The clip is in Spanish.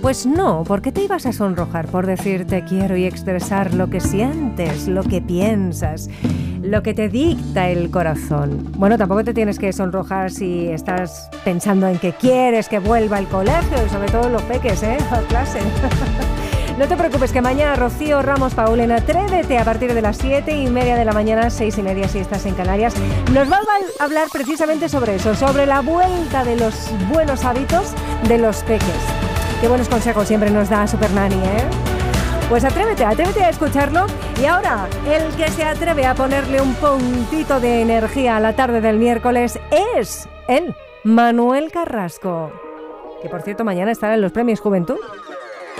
Pues no, ¿por qué te ibas a sonrojar por decir te quiero y expresar lo que sientes, lo que piensas, lo que te dicta el corazón? Bueno, tampoco te tienes que sonrojar si estás pensando en que quieres que vuelva el colegio y sobre todo los peques, a clase. No te preocupes, que mañana Rocío Ramos Paul en Atrévete a partir de las 7:30 de la mañana, 6:30 si estás en Canarias, nos va a hablar precisamente sobre eso, sobre la vuelta de los buenos hábitos de los peques. Qué buenos consejos siempre nos da Super Nani, Pues atrévete a escucharlo. Y ahora, el que se atreve a ponerle un puntito de energía a la tarde del miércoles es él, Manuel Carrasco, que por cierto mañana estará en los Premios Juventud.